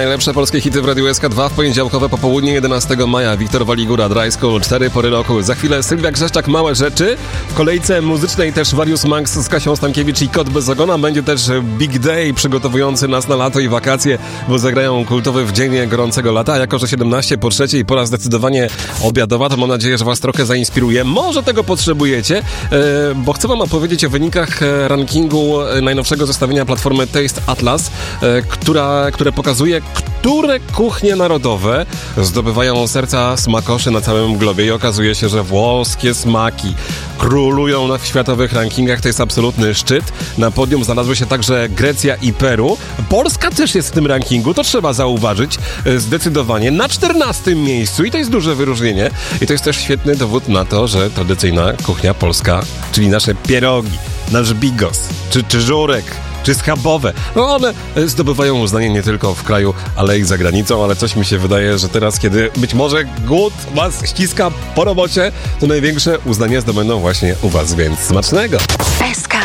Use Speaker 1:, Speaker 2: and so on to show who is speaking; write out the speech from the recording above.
Speaker 1: Najlepsze polskie hity w Radiu SK2 w poniedziałkowe popołudnie 11 maja. Wiktor Waligura, Dry School, 4 pory roku. Za chwilę Sylwia Grzeszczak, Małe Rzeczy. W kolejce muzycznej też Warius Max z Kasią Stankiewicz i Kot bez ogona. Będzie też Big Day przygotowujący nas na lato i wakacje, bo zagrają kultowy w dzień gorącego lata. A jako że 17 po 3 i pora zdecydowanie obiadowa, to mam nadzieję, że was trochę zainspiruje. Może tego potrzebujecie, bo chcę wam opowiedzieć o wynikach rankingu najnowszego zestawienia platformy Taste Atlas, które pokazuje, które kuchnie narodowe zdobywają serca smakoszy na całym globie i okazuje się, że włoskie smaki królują w światowych rankingach. To jest absolutny szczyt. Na podium znalazły się także Grecja i Peru. Polska też jest w tym rankingu, to trzeba zauważyć zdecydowanie na 14 miejscu i to jest duże wyróżnienie i to jest też świetny dowód na to, że tradycyjna kuchnia polska, czyli nasze pierogi, nasz bigos, czy żurek, czy schabowe. No one zdobywają uznanie nie tylko w kraju, ale i za granicą, ale coś mi się wydaje, że teraz, kiedy być może głód was ściska po robocie, to największe uznanie zdobędą właśnie u was, więc smacznego!